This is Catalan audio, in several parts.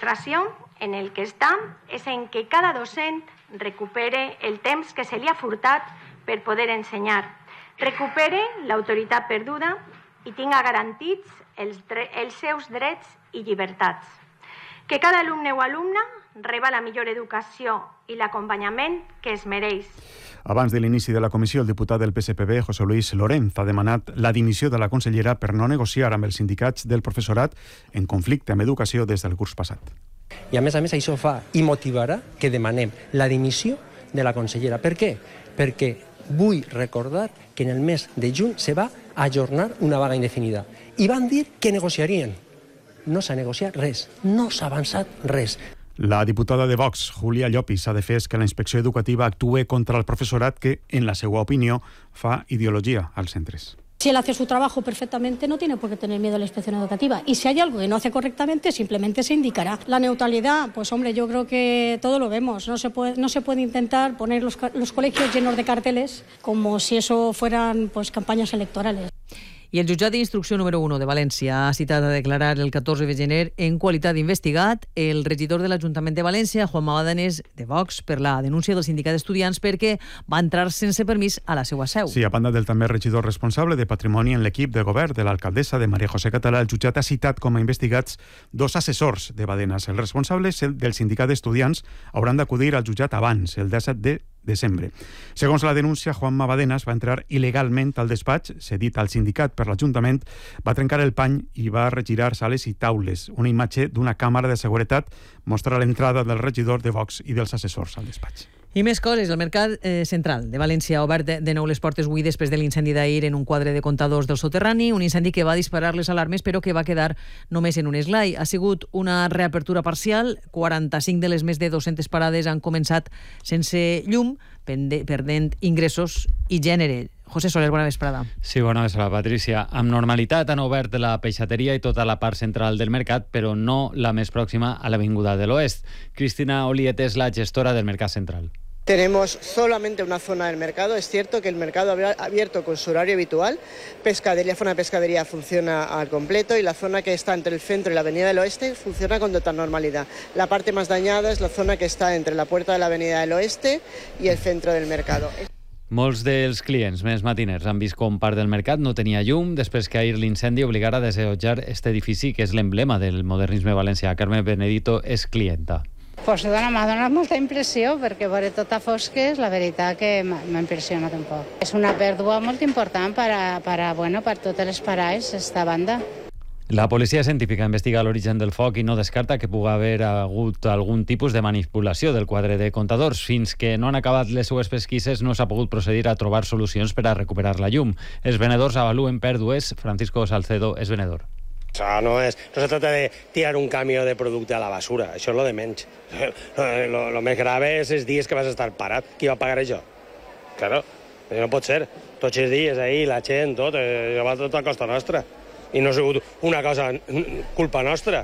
administración en el que està és en que cada docent recupere el temps que se li ha furtat per poder ensenyar, recupere l'autoritat perduda i tinga garantits els seus drets i llibertats. Que cada alumne o alumna reba la millor educació i l'acompanyament que es mereix. Abans de l'inici de la comissió, el diputat del PSPB, José Luis Lorenz, ha demanat la dimissió de la consellera per no negociar amb els sindicats del professorat en conflicte amb educació des del curs passat. I a més, això fa i motivarà que demanem la dimissió de la consellera. Per què? Perquè vull recordar que en el mes de juny se va ajornar una vaga indefinida. I van dir que negociarien. No s'ha negociat res, no s'ha avançat res. La diputada de Vox, Julia Llopis, ha defès que la inspecció educativa actúe contra el profesorat que, en la seva opinió, fa ideologia als centres. Si él hace su trabajo perfectamente, no tiene por qué tener miedo a la inspección educativa. Y si hay algo que no hace correctamente, simplemente se indicará. La neutralidad, pues hombre, yo creo que todo lo vemos. No se puede intentar poner los colegios llenos de carteles como si eso fueran pues campañas electorales. I el jutjat d'instrucció número 1 de València ha citat a declarar el 14 de gener en qualitat d'investigat el regidor de l'Ajuntament de València, Juanma Badanes, de Vox, per la denúncia del sindicat d'estudiants perquè va entrar sense permís a la seva seu. Sí, a banda del també regidor responsable de Patrimoni en l'equip de govern de l'alcaldessa de Maria José Català, el jutjat ha citat com a investigats 2 assessors de Badanes. Els responsables del sindicat d'estudiants hauran d'acudir al jutjat abans, el 17 de desembre. Segons la denúncia, Juanma Badenas va entrar il·legalment al despatx, cedit al sindicat per l'Ajuntament, va trencar el pany i va retirar sales i taules. Una imatge d'una càmera de seguretat mostra l'entrada del regidor de Vox i dels assessors al despatx. I més coses. El Mercat Central de València ha obert de nou les portes avui després de l'incendi d'ahir en un quadre de comptadors del soterrani, un incendi que va disparar les alarmes però que va quedar només en un esglai. Ha sigut una reapertura parcial, 45 de les més de 200 parades han començat sense llum, perdent ingressos i gènere. José Soler, bona vesprada. Sí, bona vesprada, Patricia. Amb normalitat han obert la peixateria i tota la part central del mercat, però no la més pròxima a l'Avinguda de l'Oest. Cristina Oliet és la gestora del Mercat Central. Tenemos solamente una zona del mercado. Es cierto que el mercado ha abierto con su horario habitual. Pescadería, zona de pescadería funciona al completo y la zona que está entre el centro y la Avenida del Oeste funciona con total normalidad. La parte más dañada es la zona que está entre la puerta de la Avenida del Oeste y el centro del mercado. Molts dels clients més matiners han vist com part del mercat no tenia llum després que ahir l'incendi obligara a desallotjar este edifici que és l'emblema del modernisme valencià. Carme Benedito és clienta. Pues m'ha donat molta impressió perquè veure tot a fosques, la veritat que m'impressiona un poc. És una pèrdua molt important per totes les parades, esta banda. La policia científica investiga l'origen del foc i no descarta que pugui haver hagut algun tipus de manipulació del quadre de comptadors. Fins que no han acabat les seues pesquises no s'ha pogut procedir a trobar solucions per a recuperar la llum. Els venedors avaluen pèrdues. Francisco Salcedo és venedor. No se trata de tirar un camió de producte a la basura, això és lo de menys. Lo més grave és els dies que vas estar parat. Qui va pagar això? Claro, no pot ser. Tots els dies ahí, la gent, tot, va tot a costa nostra. I no ha sigut una cosa culpa nostra.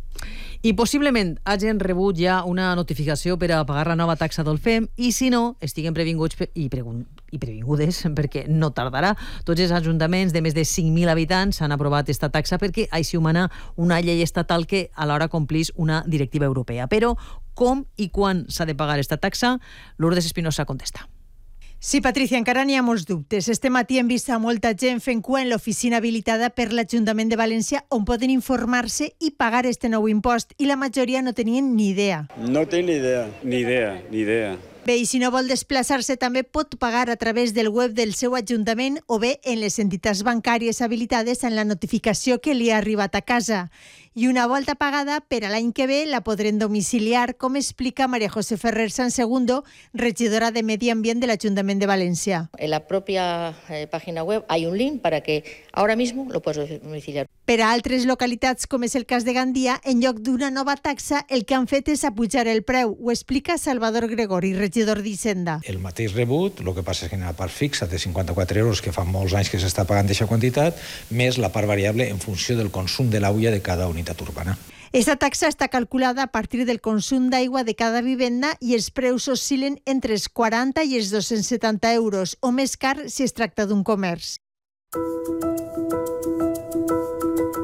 I possiblement hagin rebut ja una notificació per a pagar la nova taxa del FEM i si no, estiguen previnguts i previngudes perquè no tardarà. Tots els ajuntaments de més de 5.000 habitants han aprovat aquesta taxa perquè així ho mana una llei estatal que alhora complís una directiva europea. Però com i quan s'ha de pagar aquesta taxa? Lourdes Espinosa contesta. Sí, Patricia, encara n'hi ha molts dubtes. Este matí hem vist a molta gent fent cua en l'oficina habilitada per l'Ajuntament de València on poden informar-se i pagar este nou impost i la majoria no tenien ni idea. No té ni idea. Bé, i si no vol desplaçar-se també pot pagar a través del web del seu ajuntament o bé en les entitats bancàries habilitades en la notificació que li ha arribat a casa. I una volta pagada, per a l'any que ve la podrem domiciliar, com explica María José Ferrer San Segundo, regidora de Medi Ambient de l'Ajuntament de Valencia. En la propia página web hay un link para que ahora mismo lo puedes domiciliar. Per a altres localitats, com és el cas de Gandia, en lloc d'una nova taxa, el que han fet és apujar el preu. Ho explica Salvador Gregori, regidor d'Hisenda. El mateix rebut, el que passa és que la part fixa de 54 euros, que fa molts anys que s'està pagant d'aquesta quantitat, més la part variable en funció del consum de l'aigua de cada unitat urbana. Esta taxa està calculada a partir del consum d'aigua de cada vivenda i els preus oscil·len entre els 40 i els 270 euros, o més car si es tracta d'un comerç.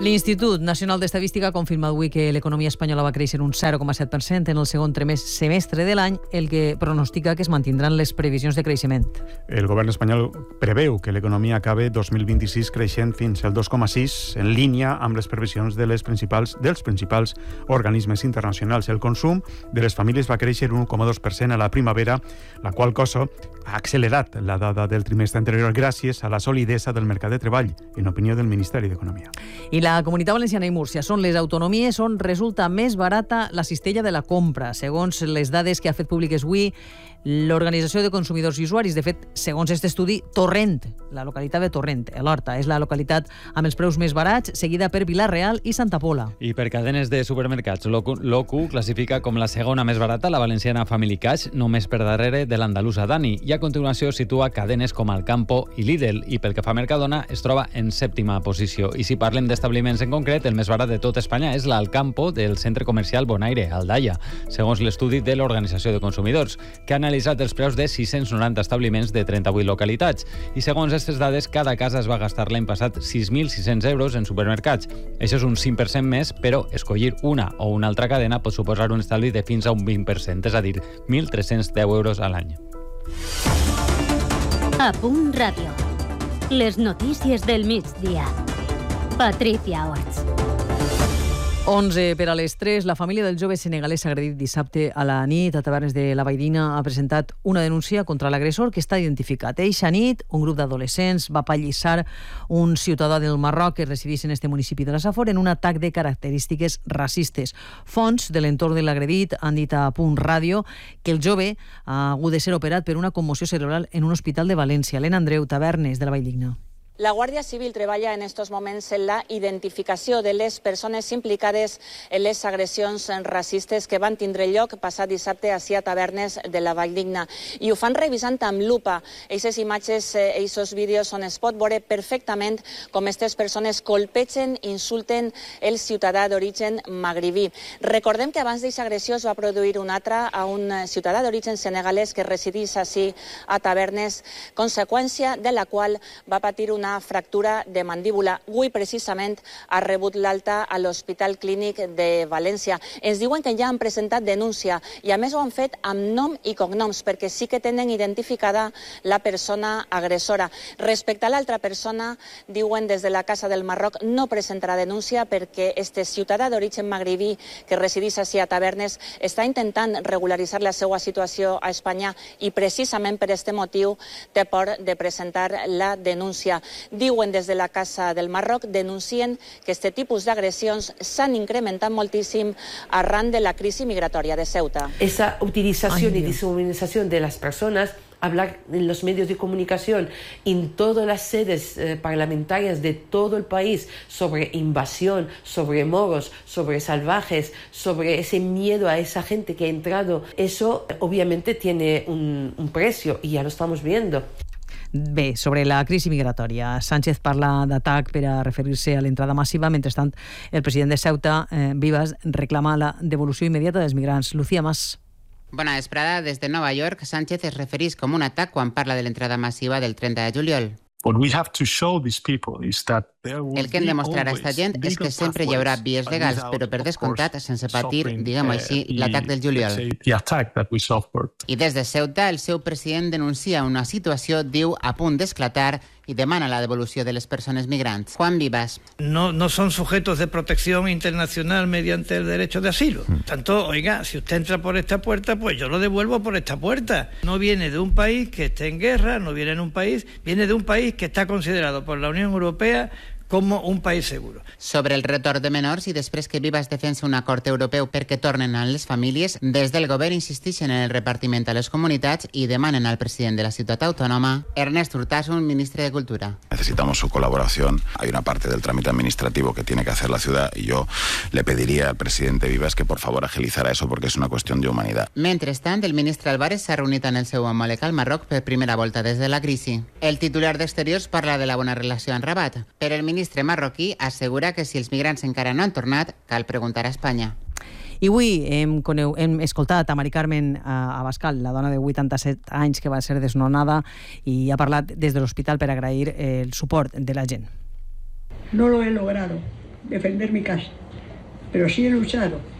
L'Institut Nacional d'Estadística confirma avui que l'economia espanyola va créixer un 0,7% en el segon semestre de l'any, el que pronostica que es mantindran les previsions de creixement. El govern espanyol preveu que l'economia acabe 2026 creixent fins al 2,6%, en línia amb les previsions dels principals organismes internacionals. El consum de les famílies va créixer un 1,2% a la primavera, la qual cosa ha accelerat la dada del trimestre anterior gràcies a la solidesa del mercat de treball, en opinió del Ministeri d'Economia. I la Comunitat Valenciana i Múrcia són les autonomies on resulta més barata la cistella de la compra, segons les dades que ha fet públiques avui l'Organització de Consumidors i Usuaris. De fet, segons aquest estudi, Torrent, la localitat de Torrent, l'Horta, és la localitat amb els preus més barats, seguida per Vila-real i Santa Pola. I per cadenes de supermercats, l'OCU classifica com la segona més barata la valenciana Family Cash, només per darrere de l'andalusa Dani, i a continuació situa cadenes com Alcampo i Lidl, i pel que fa a Mercadona es troba en 7ª posició. I si parlem d'establiments en concret, el més barat de tot Espanya és l'Alcampo del centre comercial Bonaire, al Daia, segons l'estudi de l'Organització de Consumidors, que ha analitzat els preus de 690 establiments de 38 localitats. I segons aquestes dades, cada casa es va gastar l'any passat 6.600 euros en supermercats. Això és un 5% més, però escollir una o una altra cadena pot suposar un estalvi de fins a un 20%, és a dir, 1.310 euros a l'any. A Punt Ràdio. Les notícies del migdia. Patricia Orts. 11 per a les 3. La família del jove senegalès agredit dissabte a la nit a Tavernes de la Valldigna ha presentat una denúncia contra l'agressor que està identificat. Eixa nit, un grup d'adolescents va pallissar un ciutadà del Marroc que resideix en este municipi de la Safor en un atac de característiques racistes. Fonts de l'entorn de l'agredit han dit a Punt Ràdio que el jove ha hagut de ser operat per una commoció cerebral en un hospital de València. Elena Andreu, Tavernes de la Valldigna. La Guàrdia Civil treballa en estos moments en la identificació de les persones implicades en les agressions racistes que van tindre lloc passat dissabte a Tavernes de la Valldigna. I ho fan revisant amb lupa aquestes imatges, aquests vídeos on es pot veure perfectament com aquestes persones colpegen, insulten el ciutadà d'origen magribí. Recordem que abans d'aquesta agressió es va produir una altra a un ciutadà d'origen senegalès que resideix així a Tavernes, conseqüència de la qual va patir una fractura de mandíbula. Avui, precisament, ha rebut l'alta a l'Hospital Clínic de València. Ens diuen que ja han presentat denúncia i, a més, ho han fet amb nom i cognoms, perquè sí que tenen identificada la persona agressora. Respecte a l'altra persona, diuen des de la Casa del Marroc, no presentarà denúncia perquè este ciutadà d'origen magribí que resideix així a Tavernes està intentant regularitzar la seva situació a Espanya i, precisament per aquest motiu, té por de presentar la denúncia. Diuen des de la Casa del Marroc, denuncien que aquest tipus d'agressions s'han incrementat moltíssim arran de la crisi migratòria de Ceuta. Esa utilización y deshumanización de las personas, hablar en los medios de comunicación, en todas las sedes parlamentarias de todo el país sobre invasión, sobre moros, sobre salvajes, sobre ese miedo a esa gente que ha entrado, eso obviamente tiene un precio y ya lo estamos viendo. Bé, sobre la crisi migratòria, Sánchez parla d'atac per a referir-se a l'entrada massiva. Mentrestant, el president de Ceuta, Vives, reclama la devolució immediata dels migrants. Lucía Mas. Bona vesprada. Des de Nova York, Sánchez es refereix com un atac quan parla de l'entrada massiva del 30 de juliol. El que hem de mostrar a aquesta gent és que sempre hi haurà vies legals, però per descomptat, sense patir, diguem-ho així, l'atac del juliol. I des de Ceuta, el seu president denuncia una situació, diu, a punt d'esclatar y demana la devolución de las personas migrantes. Juan Vivas. No son sujetos de protección internacional mediante el derecho de asilo. Tanto, oiga, si usted entra por esta puerta, pues yo lo devuelvo por esta puerta. No viene de un país que esté en guerra, no viene de un país que está considerado por la Unión Europea como un país seguro. Sobre el retorn de menors i després que Vives defensa un acord europeu perquè tornen a les famílies, des del govern insisteixen en el repartiment a les comunitats i demanen al president de la ciutat autònoma, Ernest Urtasun, ministre de Cultura. Necesitamos su colaboración. Hay una parte del trámite administrativo que tiene que hacer la ciudad y yo le pediría al presidente Vives que por favor agilizara eso porque es una cuestión de humanidad. Mentrestant, el ministre Álvarez s'ha reunit en el seu homòleg al Marroc per primera volta des de la crisi. El titular d'Exteriors parla de la bona relació amb Rabat, però el ministre marroquí assegura que si els migrants encara no han tornat, cal preguntar a Espanya. I avui hem escoltat a Mari Carmen Abascal, la dona de 87 anys que va ser desnonada, i ha parlat des de l'hospital per agrair el suport de la gent. No lo he logrado. defender mi casa, pero sí he luchado